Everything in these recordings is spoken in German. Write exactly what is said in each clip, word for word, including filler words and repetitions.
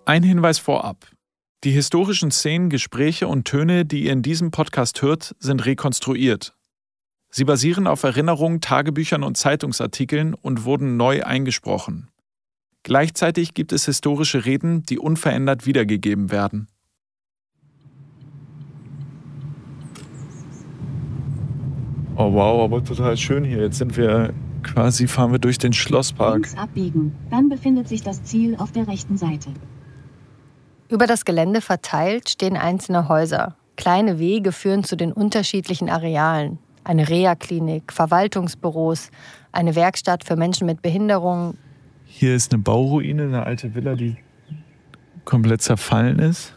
Ein Hinweis vorab. Die historischen Szenen, Gespräche und Töne, die ihr in diesem Podcast hört, sind rekonstruiert. Sie basieren auf Erinnerungen, Tagebüchern und Zeitungsartikeln und wurden neu eingesprochen. Gleichzeitig gibt es historische Reden, die unverändert wiedergegeben werden. Oh wow, aber total schön hier. Jetzt sind wir quasi, fahren wir durch den Schlosspark. Links abbiegen, dann befindet sich das Ziel auf der rechten Seite. Über das Gelände verteilt stehen einzelne Häuser. Kleine Wege führen zu den unterschiedlichen Arealen. Eine Reha-Klinik, Verwaltungsbüros, eine Werkstatt für Menschen mit Behinderung. Hier ist eine Bauruine, eine alte Villa, die komplett zerfallen ist.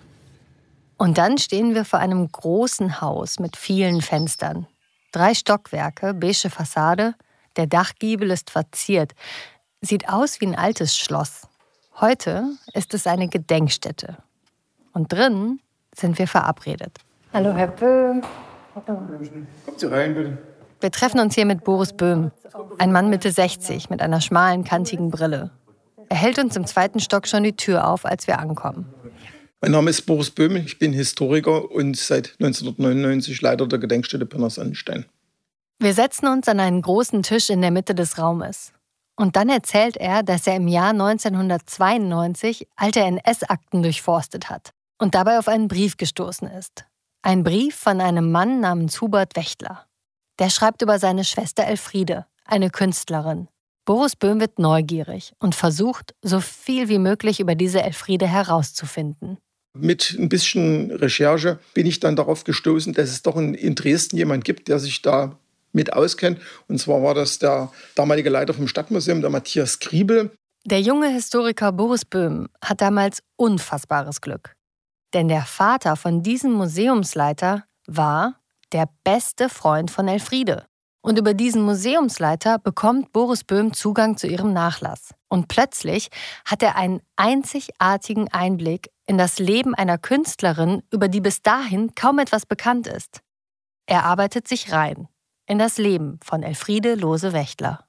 Und dann stehen wir vor einem großen Haus mit vielen Fenstern. Drei Stockwerke, beige Fassade, der Dachgiebel ist verziert. Sieht aus wie ein altes Schloss. Heute ist es eine Gedenkstätte. Und drin sind wir verabredet. Hallo, Herr Böhm. Kommen Sie rein, bitte. Wir treffen uns hier mit Boris Böhm, ein Mann Mitte sechzig mit einer schmalen, kantigen Brille. Er hält uns im zweiten Stock schon die Tür auf, als wir ankommen. Mein Name ist Boris Böhm, ich bin Historiker und seit neunzehnhundertneunundneunzig Leiter der Gedenkstätte Pirna-Sonnenstein. Wir setzen uns an einen großen Tisch in der Mitte des Raumes. Und dann erzählt er, dass er im Jahr neunzehnhundertzweiundneunzig alte N S-Akten durchforstet hat und dabei auf einen Brief gestoßen ist. Ein Brief von einem Mann namens Hubert Wächtler. Der schreibt über seine Schwester Elfriede, eine Künstlerin. Boris Böhm wird neugierig und versucht, so viel wie möglich über diese Elfriede herauszufinden. Mit ein bisschen Recherche bin ich dann darauf gestoßen, dass es doch in Dresden jemand gibt, der sich da mit auskennt. Und zwar war das der damalige Leiter vom Stadtmuseum, der Matthias Griebel. Der junge Historiker Boris Böhm hat damals unfassbares Glück. Denn der Vater von diesem Museumsleiter war der beste Freund von Elfriede. Und über diesen Museumsleiter bekommt Boris Böhm Zugang zu ihrem Nachlass. Und plötzlich hat er einen einzigartigen Einblick in das Leben einer Künstlerin, über die bis dahin kaum etwas bekannt ist. Er arbeitet sich rein in das Leben von Elfriede Lohse-Wächtler.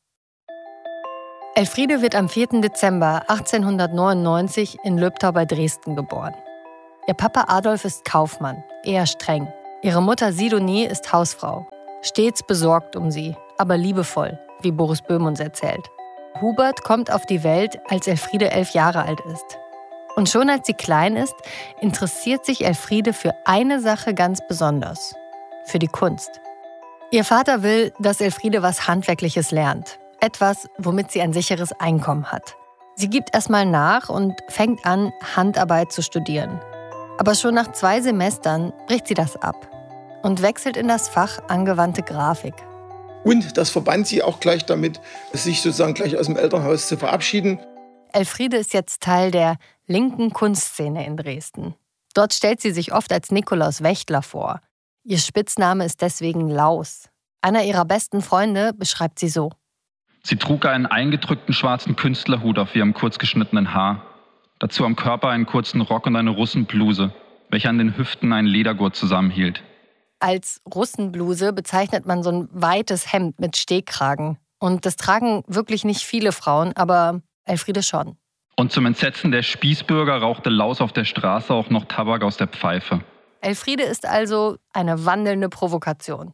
Elfriede wird am vierten Dezember achtzehnhundertneunundneunzig in Löbtau bei Dresden geboren. Ihr Papa Adolf ist Kaufmann, eher streng. Ihre Mutter Sidonie ist Hausfrau, stets besorgt um sie, aber liebevoll, wie Boris Böhm uns erzählt. Hubert kommt auf die Welt, als Elfriede elf Jahre alt ist. Und schon als sie klein ist, interessiert sich Elfriede für eine Sache ganz besonders: für die Kunst. Ihr Vater will, dass Elfriede was Handwerkliches lernt. Etwas, womit sie ein sicheres Einkommen hat. Sie gibt erstmal nach und fängt an, Handarbeit zu studieren. Aber schon nach zwei Semestern bricht sie das ab und wechselt in das Fach angewandte Grafik. Und das verband sie auch gleich damit, sich sozusagen gleich aus dem Elternhaus zu verabschieden. Elfriede ist jetzt Teil der linken Kunstszene in Dresden. Dort stellt sie sich oft als Nikolaus Wächtler vor. Ihr Spitzname ist deswegen Laus. Einer ihrer besten Freunde beschreibt sie so: Sie trug einen eingedrückten schwarzen Künstlerhut auf ihrem kurzgeschnittenen Haar. Dazu am Körper einen kurzen Rock und eine Russenbluse, welche an den Hüften einen Ledergurt zusammenhielt. Als Russenbluse bezeichnet man so ein weites Hemd mit Stehkragen. Und das tragen wirklich nicht viele Frauen, aber Elfriede schon. Und zum Entsetzen der Spießbürger rauchte Laus auf der Straße auch noch Tabak aus der Pfeife. Elfriede ist also eine wandelnde Provokation.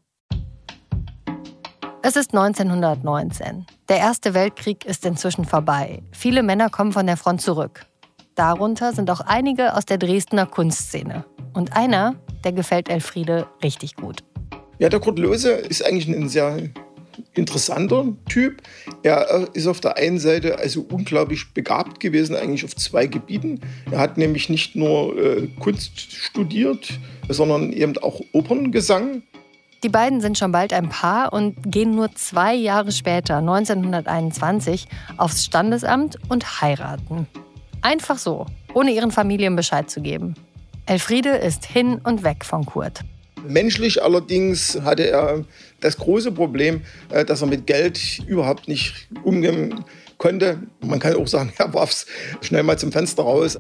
Es ist neunzehnhundertneunzehn. Der Erste Weltkrieg ist inzwischen vorbei. Viele Männer kommen von der Front zurück. Darunter sind auch einige aus der Dresdner Kunstszene. Und einer, der gefällt Elfriede richtig gut. Ja, der Kurt Lohse ist eigentlich ein sehr interessanter Typ. Er ist auf der einen Seite also unglaublich begabt gewesen, eigentlich auf zwei Gebieten. Er hat nämlich nicht nur äh, Kunst studiert, sondern eben auch Operngesang. Die beiden sind schon bald ein Paar und gehen nur zwei Jahre später, neunzehnhunderteinundzwanzig, aufs Standesamt und heiraten. Einfach so, ohne ihren Familien Bescheid zu geben. Elfriede ist hin und weg von Kurt. Menschlich allerdings hatte er das große Problem, dass er mit Geld überhaupt nicht umgehen konnte. Man kann auch sagen, er warf es schnell mal zum Fenster raus.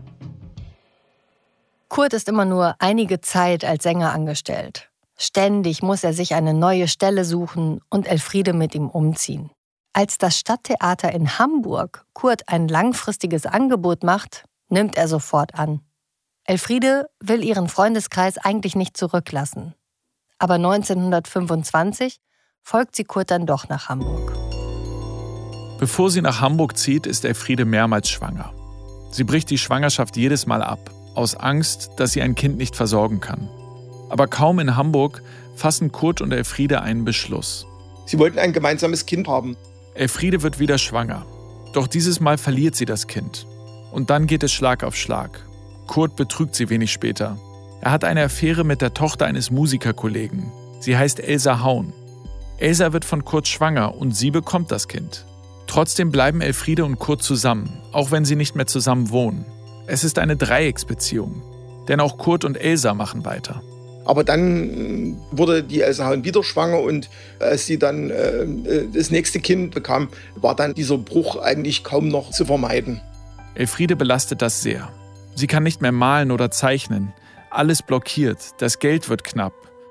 Kurt ist immer nur einige Zeit als Sänger angestellt. Ständig muss er sich eine neue Stelle suchen und Elfriede mit ihm umziehen. Als das Stadttheater in Hamburg Kurt ein langfristiges Angebot macht, Nimmt er sofort an. Elfriede will ihren Freundeskreis eigentlich nicht zurücklassen. Aber neunzehnhundertfünfundzwanzig folgt sie Kurt dann doch nach Hamburg. Bevor sie nach Hamburg zieht, ist Elfriede mehrmals schwanger. Sie bricht die Schwangerschaft jedes Mal ab, aus Angst, dass sie ein Kind nicht versorgen kann. Aber kaum in Hamburg fassen Kurt und Elfriede einen Beschluss. Sie wollten ein gemeinsames Kind haben. Elfriede wird wieder schwanger. Doch dieses Mal verliert sie das Kind. Und dann geht es Schlag auf Schlag. Kurt betrügt sie wenig später. Er hat eine Affäre mit der Tochter eines Musikerkollegen. Sie heißt Elsa Haun. Elsa wird von Kurt schwanger und sie bekommt das Kind. Trotzdem bleiben Elfriede und Kurt zusammen, auch wenn sie nicht mehr zusammen wohnen. Es ist eine Dreiecksbeziehung. Denn auch Kurt und Elsa machen weiter. Aber dann wurde die Elsa Haun wieder schwanger und als sie dann äh, das nächste Kind bekam, war dann dieser Bruch eigentlich kaum noch zu vermeiden. Elfriede belastet das sehr. Sie kann nicht mehr malen oder zeichnen. Alles blockiert, das Geld wird knapp.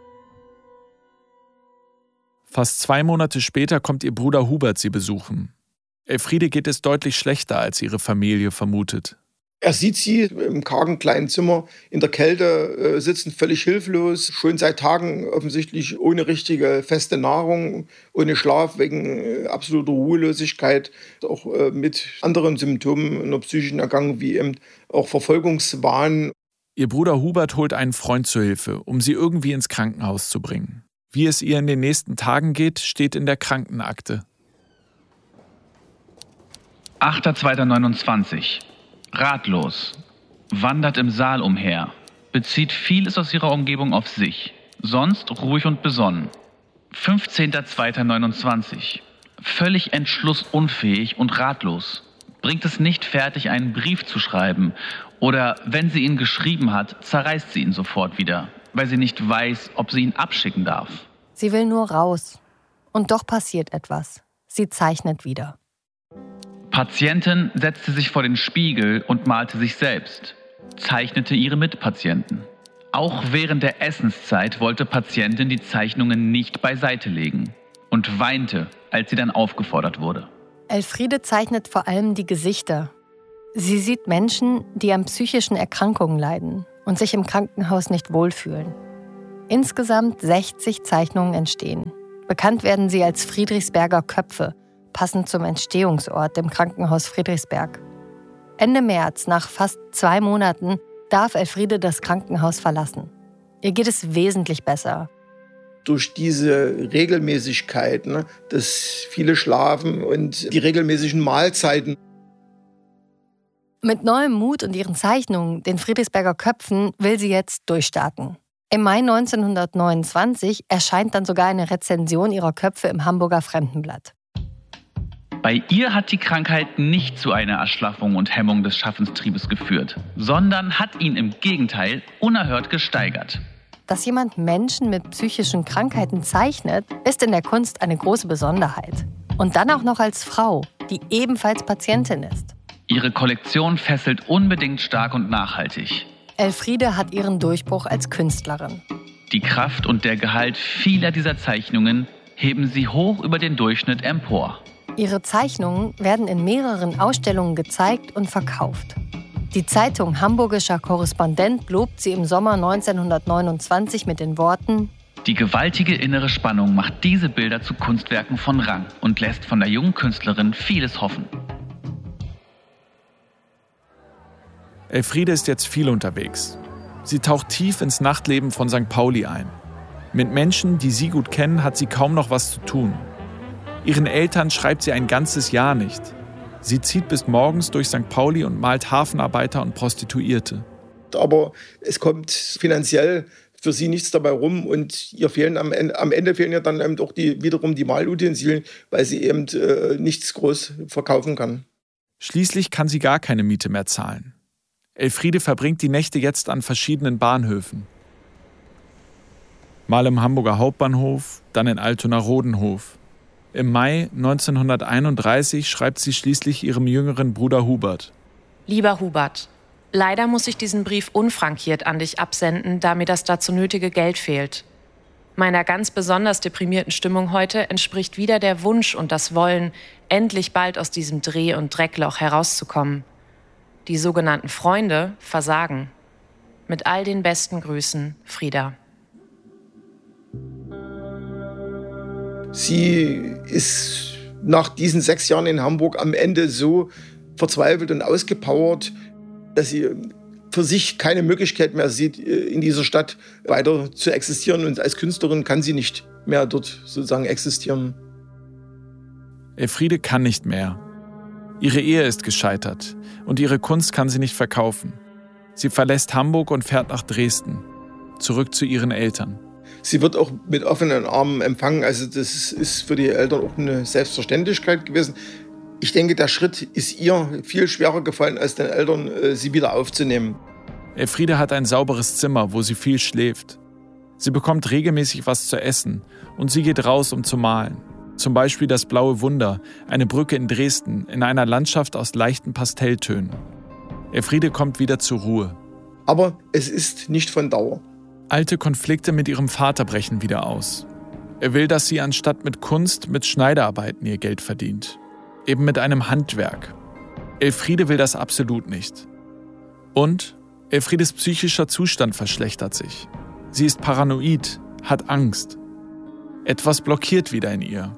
Fast zwei Monate später kommt ihr Bruder Hubert sie besuchen. Elfriede geht es deutlich schlechter, als ihre Familie vermutet. Er sieht sie im kargen kleinen Zimmer in der Kälte äh, sitzen, völlig hilflos, schon seit Tagen offensichtlich ohne richtige feste Nahrung, ohne Schlaf, wegen äh, absoluter Ruhelosigkeit, auch äh, mit anderen Symptomen in der psychischen Erkrankung wie eben auch Verfolgungswahn. Ihr Bruder Hubert holt einen Freund zur Hilfe, um sie irgendwie ins Krankenhaus zu bringen. Wie es ihr in den nächsten Tagen geht, steht in der Krankenakte. achter zweiter neunundzwanzig. Ratlos. Wandert im Saal umher. Bezieht vieles aus ihrer Umgebung auf sich. Sonst ruhig und besonnen. fünfzehnter zweiter neunundzwanzig. Völlig entschlussunfähig und ratlos. Bringt es nicht fertig, einen Brief zu schreiben. Oder wenn sie ihn geschrieben hat, zerreißt sie ihn sofort wieder, weil sie nicht weiß, ob sie ihn abschicken darf. Sie will nur raus. Und doch passiert etwas. Sie zeichnet wieder. Patientin setzte sich vor den Spiegel und malte sich selbst, zeichnete ihre Mitpatienten. Auch während der Essenszeit wollte Patientin die Zeichnungen nicht beiseite legen und weinte, als sie dann aufgefordert wurde. Elfriede zeichnet vor allem die Gesichter. Sie sieht Menschen, die an psychischen Erkrankungen leiden und sich im Krankenhaus nicht wohlfühlen. Insgesamt sechzig Zeichnungen entstehen. Bekannt werden sie als Friedrichsberger Köpfe, passend zum Entstehungsort, dem Krankenhaus Friedrichsberg. Ende März, nach fast zwei Monaten, darf Elfriede das Krankenhaus verlassen. Ihr geht es wesentlich besser. Durch diese Regelmäßigkeit, ne, dass viele schlafen und die regelmäßigen Mahlzeiten. Mit neuem Mut und ihren Zeichnungen, den Friedrichsberger Köpfen, will sie jetzt durchstarten. Im Mai neunzehnhundertneunundzwanzig erscheint dann sogar eine Rezension ihrer Köpfe im Hamburger Fremdenblatt. Bei ihr hat die Krankheit nicht zu einer Erschlaffung und Hemmung des Schaffenstriebes geführt, sondern hat ihn im Gegenteil unerhört gesteigert. Dass jemand Menschen mit psychischen Krankheiten zeichnet, ist in der Kunst eine große Besonderheit. Und dann auch noch als Frau, die ebenfalls Patientin ist. Ihre Kollektion fesselt unbedingt stark und nachhaltig. Elfriede hat ihren Durchbruch als Künstlerin. Die Kraft und der Gehalt vieler dieser Zeichnungen heben sie hoch über den Durchschnitt empor. Ihre Zeichnungen werden in mehreren Ausstellungen gezeigt und verkauft. Die Zeitung Hamburgischer Korrespondent lobt sie im Sommer neunzehnhundertneunundzwanzig mit den Worten: Die gewaltige innere Spannung macht diese Bilder zu Kunstwerken von Rang und lässt von der jungen Künstlerin vieles hoffen. Elfriede ist jetzt viel unterwegs. Sie taucht tief ins Nachtleben von Sankt Pauli ein. Mit Menschen, die sie gut kennen, hat sie kaum noch was zu tun. Ihren Eltern schreibt sie ein ganzes Jahr nicht. Sie zieht bis morgens durch Sankt Pauli und malt Hafenarbeiter und Prostituierte. Aber es kommt finanziell für sie nichts dabei rum und ihr fehlen am Ende, am Ende fehlen ja dann eben auch die, wiederum die Malutensilien, weil sie eben äh, nichts groß verkaufen kann. Schließlich kann sie gar keine Miete mehr zahlen. Elfriede verbringt die Nächte jetzt an verschiedenen Bahnhöfen. Mal im Hamburger Hauptbahnhof, dann in Altona-Rodenhof. Im Mai neunzehnhunderteinunddreißig schreibt sie schließlich ihrem jüngeren Bruder Hubert. Lieber Hubert, leider muss ich diesen Brief unfrankiert an dich absenden, da mir das dazu nötige Geld fehlt. Meiner ganz besonders deprimierten Stimmung heute entspricht wieder der Wunsch und das Wollen, endlich bald aus diesem Dreh- und Dreckloch herauszukommen. Die sogenannten Freunde versagen. Mit all den besten Grüßen, Frieda. Sie ist nach diesen sechs Jahren in Hamburg am Ende so verzweifelt und ausgepowert, dass sie für sich keine Möglichkeit mehr sieht, in dieser Stadt weiter zu existieren. Und als Künstlerin kann sie nicht mehr dort sozusagen existieren. Elfriede kann nicht mehr. Ihre Ehe ist gescheitert und ihre Kunst kann sie nicht verkaufen. Sie verlässt Hamburg und fährt nach Dresden, zurück zu ihren Eltern. Sie wird auch mit offenen Armen empfangen. Also das ist für die Eltern auch eine Selbstverständlichkeit gewesen. Ich denke, der Schritt ist ihr viel schwerer gefallen, als den Eltern, sie wieder aufzunehmen. Elfriede hat ein sauberes Zimmer, wo sie viel schläft. Sie bekommt regelmäßig was zu essen und sie geht raus, um zu malen. Zum Beispiel das Blaue Wunder, eine Brücke in Dresden, in einer Landschaft aus leichten Pastelltönen. Elfriede kommt wieder zur Ruhe. Aber es ist nicht von Dauer. Alte Konflikte mit ihrem Vater brechen wieder aus. Er will, dass sie anstatt mit Kunst mit Schneiderarbeiten ihr Geld verdient. Eben mit einem Handwerk. Elfriede will das absolut nicht. Und Elfriedes psychischer Zustand verschlechtert sich. Sie ist paranoid, hat Angst. Etwas blockiert wieder in ihr.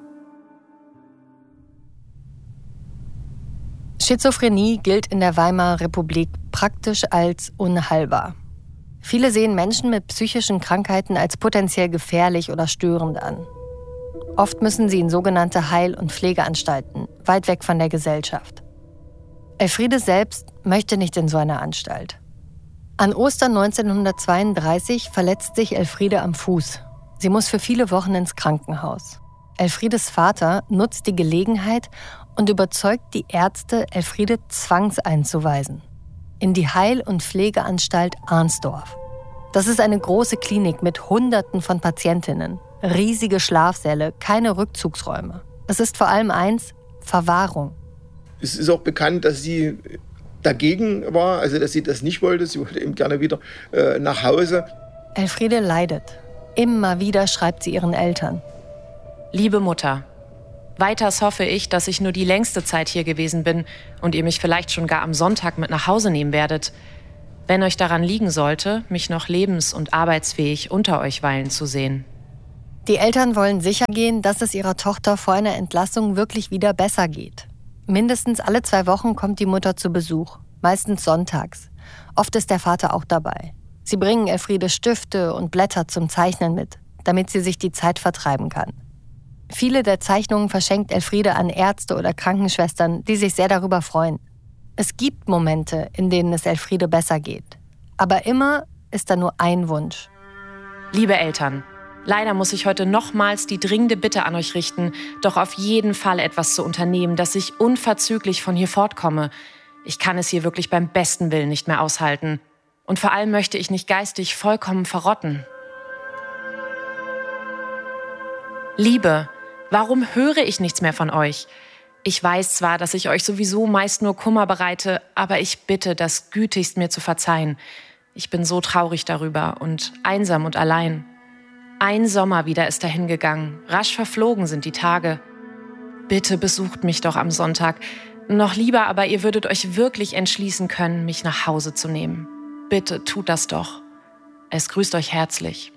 Schizophrenie gilt in der Weimarer Republik praktisch als unheilbar. Viele sehen Menschen mit psychischen Krankheiten als potenziell gefährlich oder störend an. Oft müssen sie in sogenannte Heil- und Pflegeanstalten, weit weg von der Gesellschaft. Elfriede selbst möchte nicht in so eine Anstalt. An Ostern neunzehnhundertzweiunddreißig verletzt sich Elfriede am Fuß. Sie muss für viele Wochen ins Krankenhaus. Elfriedes Vater nutzt die Gelegenheit und überzeugt die Ärzte, Elfriede zwangseinzuweisen. In die Heil- und Pflegeanstalt Arnsdorf. Das ist eine große Klinik mit Hunderten von Patientinnen. Riesige Schlafsäle, keine Rückzugsräume. Es ist vor allem eins: Verwahrung. Es ist auch bekannt, dass sie dagegen war, also dass sie das nicht wollte. Sie wollte eben gerne wieder äh, nach Hause. Elfriede leidet. Immer wieder schreibt sie ihren Eltern. Liebe Mutter, weiters hoffe ich, dass ich nur die längste Zeit hier gewesen bin und ihr mich vielleicht schon gar am Sonntag mit nach Hause nehmen werdet. Wenn euch daran liegen sollte, mich noch lebens- und arbeitsfähig unter euch weilen zu sehen. Die Eltern wollen sicher gehen, dass es ihrer Tochter vor einer Entlassung wirklich wieder besser geht. Mindestens alle zwei Wochen kommt die Mutter zu Besuch, meistens sonntags. Oft ist der Vater auch dabei. Sie bringen Elfriede Stifte und Blätter zum Zeichnen mit, damit sie sich die Zeit vertreiben kann. Viele der Zeichnungen verschenkt Elfriede an Ärzte oder Krankenschwestern, die sich sehr darüber freuen. Es gibt Momente, in denen es Elfriede besser geht. Aber immer ist da nur ein Wunsch. Liebe Eltern, leider muss ich heute nochmals die dringende Bitte an euch richten, doch auf jeden Fall etwas zu unternehmen, dass ich unverzüglich von hier fortkomme. Ich kann es hier wirklich beim besten Willen nicht mehr aushalten. Und vor allem möchte ich nicht geistig vollkommen verrotten. Liebe, warum höre ich nichts mehr von euch? Ich weiß zwar, dass ich euch sowieso meist nur Kummer bereite, aber ich bitte, das gütigst mir zu verzeihen. Ich bin so traurig darüber und einsam und allein. Ein Sommer wieder ist dahingegangen, rasch verflogen sind die Tage. Bitte besucht mich doch am Sonntag. Noch lieber aber, ihr würdet euch wirklich entschließen können, mich nach Hause zu nehmen. Bitte tut das doch. Es grüßt euch herzlich.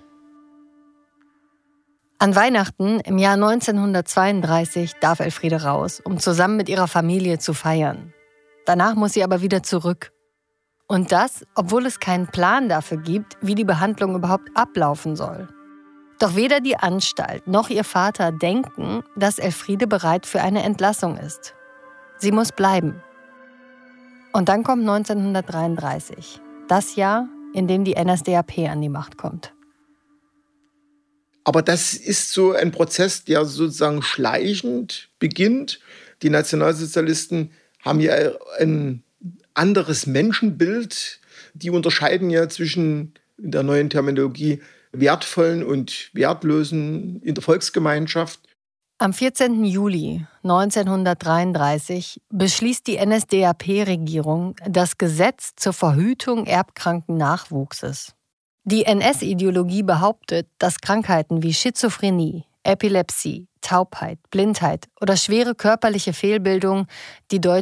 An Weihnachten im Jahr neunzehnhundertzweiunddreißig darf Elfriede raus, um zusammen mit ihrer Familie zu feiern. Danach muss sie aber wieder zurück. Und das, obwohl es keinen Plan dafür gibt, wie die Behandlung überhaupt ablaufen soll. Doch weder die Anstalt noch ihr Vater denken, dass Elfriede bereit für eine Entlassung ist. Sie muss bleiben. Und dann kommt neunzehnhundertdreiunddreißig, das Jahr, in dem die N S D A P an die Macht kommt. Aber das ist so ein Prozess, der sozusagen schleichend beginnt. Die Nationalsozialisten haben ja ein anderes Menschenbild. Die unterscheiden ja zwischen, in der neuen Terminologie, wertvollen und wertlosen in der Volksgemeinschaft. Am vierzehnten Juli neunzehnhundertdreiunddreißig beschließt die N S D A P-Regierung das Gesetz zur Verhütung erbkranken Nachwuchses. Die N S-Ideologie behauptet, dass Krankheiten wie Schizophrenie, Epilepsie, Taubheit, Blindheit oder schwere körperliche Fehlbildung die deutsche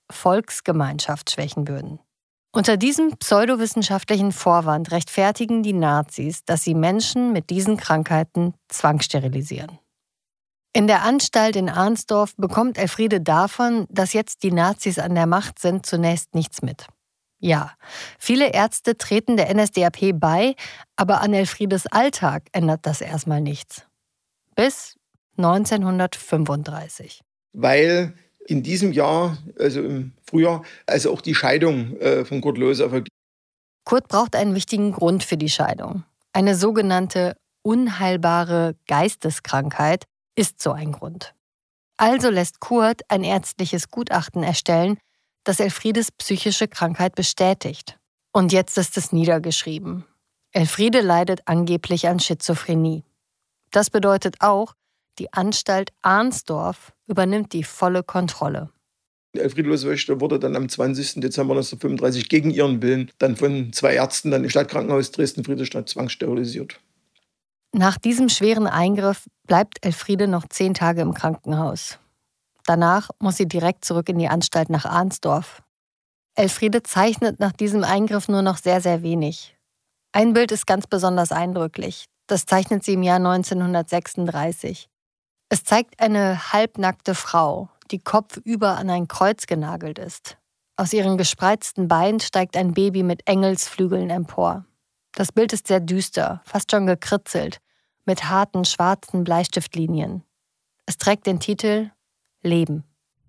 Volksgemeinschaft schwächen würden. Unter diesem pseudowissenschaftlichen Vorwand rechtfertigen die Nazis, dass sie Menschen mit diesen Krankheiten zwangssterilisieren. In der Anstalt in Arnsdorf bekommt Elfriede davon, dass jetzt die Nazis an der Macht sind, zunächst nichts mit. Ja, viele Ärzte treten der N S D A P bei, aber an Elfriedes Alltag ändert das erstmal nichts. Bis neunzehnhundertfünfunddreißig. Weil in diesem Jahr, also im Frühjahr, also auch die Scheidung äh, von Kurt Lohse erfolgt. Kurt braucht einen wichtigen Grund für die Scheidung. Eine sogenannte unheilbare Geisteskrankheit ist so ein Grund. Also lässt Kurt ein ärztliches Gutachten erstellen, das Elfriedes psychische Krankheit bestätigt. Und jetzt ist es niedergeschrieben. Elfriede leidet angeblich an Schizophrenie. Das bedeutet auch, die Anstalt Arnsdorf übernimmt die volle Kontrolle. Elfriede Lohse-Wächter wurde dann am zwanzigsten Dezember neunzehnhundertfünfunddreißig gegen ihren Willen dann von zwei Ärzten dann im Stadtkrankenhaus Dresden-Friedrichstadt zwangssterilisiert. Nach diesem schweren Eingriff bleibt Elfriede noch zehn Tage im Krankenhaus. Danach muss sie direkt zurück in die Anstalt nach Arnsdorf. Elfriede zeichnet nach diesem Eingriff nur noch sehr, sehr wenig. Ein Bild ist ganz besonders eindrücklich. Das zeichnet sie im Jahr neunzehnhundertsechsunddreißig. Es zeigt eine halbnackte Frau, die kopfüber an ein Kreuz genagelt ist. Aus ihren gespreizten Beinen steigt ein Baby mit Engelsflügeln empor. Das Bild ist sehr düster, fast schon gekritzelt, mit harten, schwarzen Bleistiftlinien. Es trägt den Titel Leben.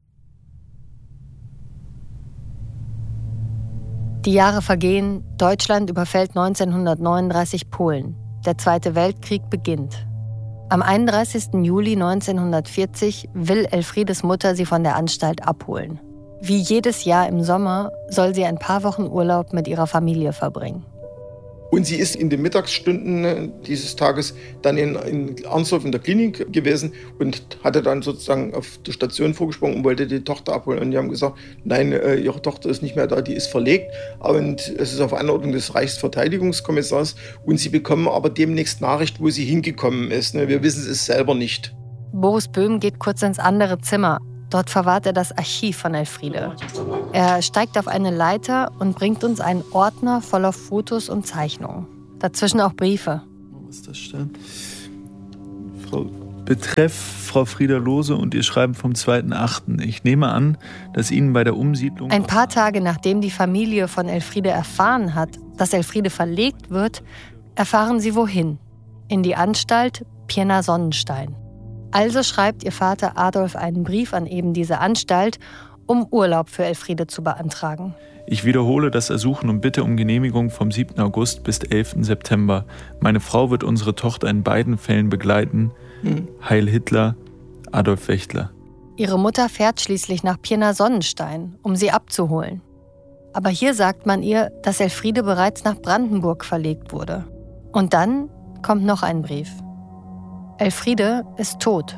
Die Jahre vergehen, Deutschland überfällt neunzehnhundertneununddreißig Polen. Der Zweite Weltkrieg beginnt. Am einunddreißigsten Juli neunzehnhundertvierzig will Elfriedes Mutter sie von der Anstalt abholen. Wie jedes Jahr im Sommer soll sie ein paar Wochen Urlaub mit ihrer Familie verbringen. Und sie ist in den Mittagsstunden dieses Tages dann in, in Arnsdorf in der Klinik gewesen und hatte dann sozusagen auf der Station vorgesprochen und wollte die Tochter abholen. Und die haben gesagt, nein, äh, ihre Tochter ist nicht mehr da, die ist verlegt. Und es ist auf Anordnung des Reichsverteidigungskommissars. Und sie bekommen aber demnächst Nachricht, wo sie hingekommen ist. Ne? Wir wissen es selber nicht. Boris Böhm geht kurz ins andere Zimmer. Dort verwahrt er das Archiv von Elfriede. Er steigt auf eine Leiter und bringt uns einen Ordner voller Fotos und Zeichnungen. Dazwischen auch Briefe. Was ist das denn? Frau Betreff Frau Frieda Lohse und ihr Schreiben vom zweiten achten Ich nehme an, dass Ihnen bei der Umsiedlung... Ein paar Tage nachdem die Familie von Elfriede erfahren hat, dass Elfriede verlegt wird, erfahren sie wohin. In die Anstalt Pirna-Sonnenstein. Also schreibt ihr Vater Adolf einen Brief an eben diese Anstalt, um Urlaub für Elfriede zu beantragen. Ich wiederhole das Ersuchen und bitte um Genehmigung vom siebten August bis elften September. Meine Frau wird unsere Tochter in beiden Fällen begleiten. Hm. Heil Hitler, Adolf Wächtler. Ihre Mutter fährt schließlich nach Pirna-Sonnenstein, um sie abzuholen. Aber hier sagt man ihr, dass Elfriede bereits nach Brandenburg verlegt wurde. Und dann kommt noch ein Brief. Elfriede ist tot.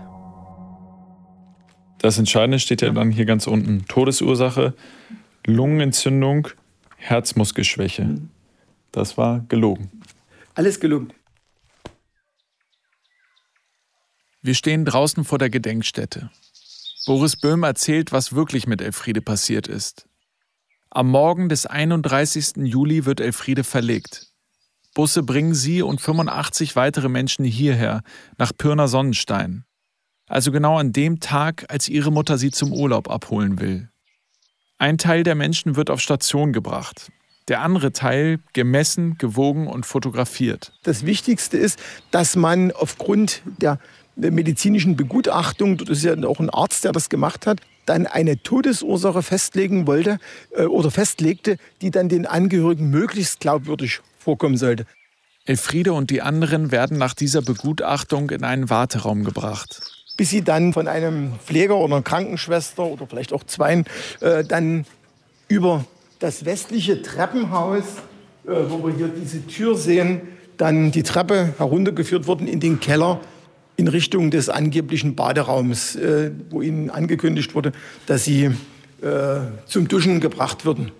Das Entscheidende steht ja dann hier ganz unten. Todesursache, Lungenentzündung, Herzmuskelschwäche. Das war gelogen. Alles gelogen. Wir stehen draußen vor der Gedenkstätte. Boris Böhm erzählt, was wirklich mit Elfriede passiert ist. Am Morgen des einunddreißigsten Juli wird Elfriede verlegt. Busse bringen sie und fünfundachtzig weitere Menschen hierher, nach Pirna-Sonnenstein. Also genau an dem Tag, als ihre Mutter sie zum Urlaub abholen will. Ein Teil der Menschen wird auf Station gebracht. Der andere Teil gemessen, gewogen und fotografiert. Das Wichtigste ist, dass man aufgrund der medizinischen Begutachtung, das ist ja auch ein Arzt, der das gemacht hat, dann eine Todesursache festlegen wollte äh, oder festlegte, die dann den Angehörigen möglichst glaubwürdig vorkommen sollte. Elfriede und die anderen werden nach dieser Begutachtung in einen Warteraum gebracht. Bis sie dann von einem Pfleger oder einer Krankenschwester oder vielleicht auch zweien äh, dann über das westliche Treppenhaus, äh, wo wir hier diese Tür sehen, dann die Treppe heruntergeführt wurden in den Keller in Richtung des angeblichen Baderaums, äh, wo ihnen angekündigt wurde, dass sie äh, zum Duschen gebracht würden.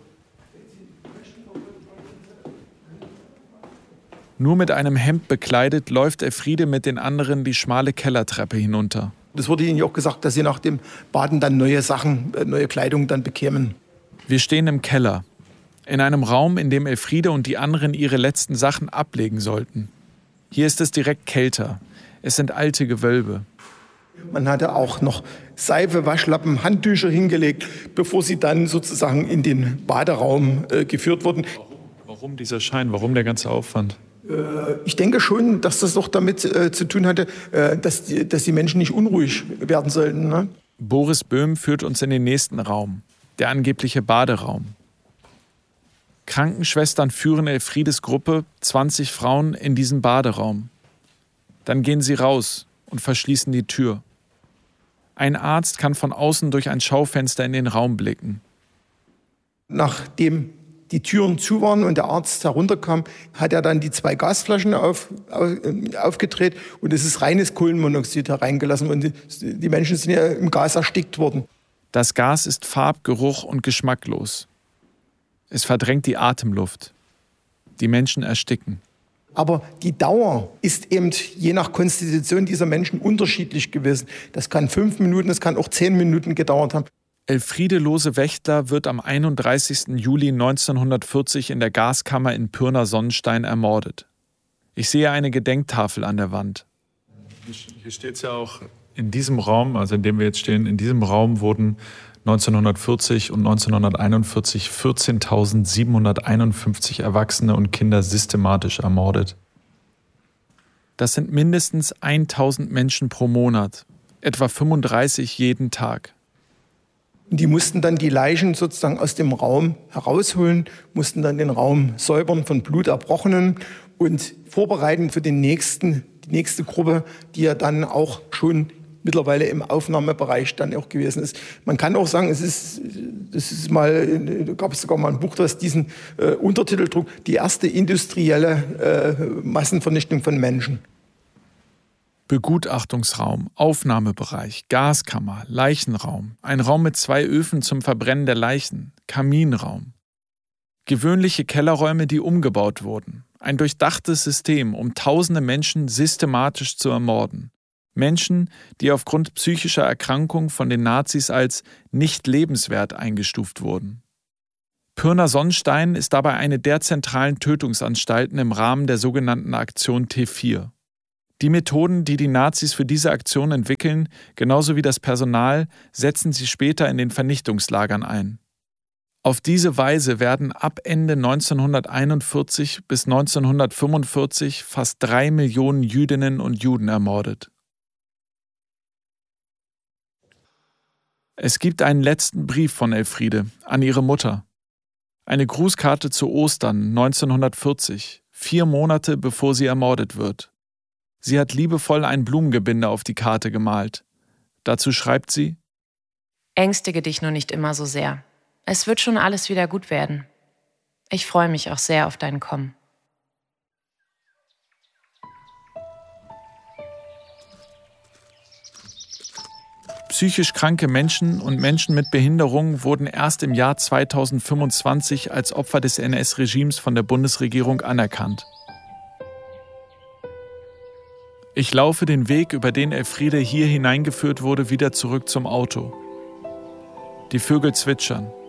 Nur mit einem Hemd bekleidet läuft Elfriede mit den anderen die schmale Kellertreppe hinunter. Das wurde ihnen ja auch gesagt, dass sie nach dem Baden dann neue Sachen, neue Kleidung dann bekämen. Wir stehen im Keller, in einem Raum, in dem Elfriede und die anderen ihre letzten Sachen ablegen sollten. Hier ist es direkt kälter. Es sind alte Gewölbe. Man hatte auch noch Seife, Waschlappen, Handtücher hingelegt, bevor sie dann sozusagen in den Baderaum äh, geführt wurden. Warum dieser Schein? Warum der ganze Aufwand? Äh, ich denke schon, dass das doch damit äh, zu tun hatte, äh, dass, die, dass die Menschen nicht unruhig werden sollten. Ne? Boris Böhm führt uns in den nächsten Raum, der angebliche Baderaum. Krankenschwestern führen Elfriedes Gruppe, zwanzig Frauen, in diesen Baderaum. Dann gehen sie raus und verschließen die Tür. Ein Arzt kann von außen durch ein Schaufenster in den Raum blicken. Nachdem die Türen zu waren und der Arzt herunterkam, hat er dann die zwei Gasflaschen auf, auf, aufgedreht und es ist reines Kohlenmonoxid hereingelassen und die, die Menschen sind ja im Gas erstickt worden. Das Gas ist farb-, geruch- und geschmacklos. Es verdrängt die Atemluft. Die Menschen ersticken. Aber die Dauer ist eben je nach Konstitution dieser Menschen unterschiedlich gewesen. Das kann fünf Minuten, das kann auch zehn Minuten gedauert haben. Elfriede Lohse-Wächtler wird am einunddreißigsten Juli neunzehnhundertvierzig in der Gaskammer in Pirna-Sonnenstein ermordet. Ich sehe eine Gedenktafel an der Wand. Hier steht es ja auch, in diesem Raum, also in dem wir jetzt stehen, in diesem Raum wurden neunzehnhundertvierzig und neunzehnhunderteinundvierzig vierzehntausendsiebenhunderteinundfünfzig Erwachsene und Kinder systematisch ermordet. Das sind mindestens tausend Menschen pro Monat, etwa fünfunddreißig jeden Tag. Die mussten dann die Leichen sozusagen aus dem Raum herausholen, mussten dann den Raum säubern von Bluterbrochenen und vorbereiten für den nächsten, die nächste Gruppe, die ja dann auch schon mittlerweile im Aufnahmebereich dann auch gewesen ist. Man kann auch sagen, es ist, das ist mal, da gab es sogar mal ein Buch, das diesen äh, Untertitel trug, die erste industrielle äh, Massenvernichtung von Menschen. Begutachtungsraum, Aufnahmebereich, Gaskammer, Leichenraum, ein Raum mit zwei Öfen zum Verbrennen der Leichen, Kaminraum. Gewöhnliche Kellerräume, die umgebaut wurden. Ein durchdachtes System, um tausende Menschen systematisch zu ermorden. Menschen, die aufgrund psychischer Erkrankung von den Nazis als nicht lebenswert eingestuft wurden. Pirna-Sonnenstein ist dabei eine der zentralen Tötungsanstalten im Rahmen der sogenannten Aktion T vier. Die Methoden, die die Nazis für diese Aktion entwickeln, genauso wie das Personal, setzen sie später in den Vernichtungslagern ein. Auf diese Weise werden ab Ende neunzehnhunderteinundvierzig bis neunzehnhundertfünfundvierzig fast drei Millionen Jüdinnen und Juden ermordet. Es gibt einen letzten Brief von Elfriede an ihre Mutter. Eine Grußkarte zu Ostern neunzehnhundertvierzig, vier Monate bevor sie ermordet wird. Sie hat liebevoll ein Blumengebinde auf die Karte gemalt. Dazu schreibt sie: Ängstige dich nur nicht immer so sehr. Es wird schon alles wieder gut werden. Ich freue mich auch sehr auf dein Kommen. Psychisch kranke Menschen und Menschen mit Behinderung wurden erst im Jahr zweitausendfünfundzwanzig als Opfer des N S-Regimes von der Bundesregierung anerkannt. Ich laufe den Weg, über den Elfriede hier hineingeführt wurde, wieder zurück zum Auto. Die Vögel zwitschern.